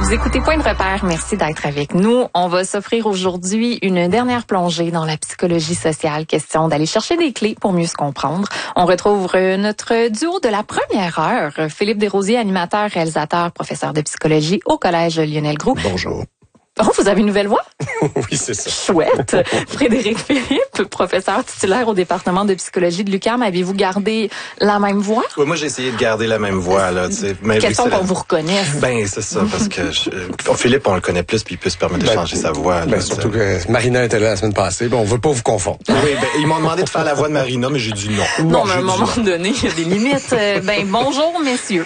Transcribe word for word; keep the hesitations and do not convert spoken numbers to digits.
Vous écoutez Point de repère. Merci d'être avec nous. On va s'offrir aujourd'hui une dernière plongée dans la psychologie sociale. Question d'aller chercher des clés pour mieux se comprendre. On retrouve notre duo de la première heure. Philippe Desrosiers, animateur, réalisateur, professeur de psychologie au Collège Lionel Groulx. Bonjour. Oh, vous avez une nouvelle voix? Oui, c'est ça. Chouette. Frédéric Philippe, professeur titulaire au département de psychologie de l'U Q A M. Avez-vous gardé la même voix? Ouais, moi, j'ai essayé de garder la même voix, là, tu sais. Question qu'on la... vous reconnaisse. Ben, c'est ça, parce que je... Philippe, on le connaît plus, puis il peut se permettre de ben, changer sa voix. Ben, là, surtout que Marina était là la semaine passée. Bon, on veut pas vous confondre. Oui, ben, ils m'ont demandé de faire la voix de Marina, mais j'ai dit non. Non, mais à un moment donné, il y a des limites. Ben, bonjour, messieurs.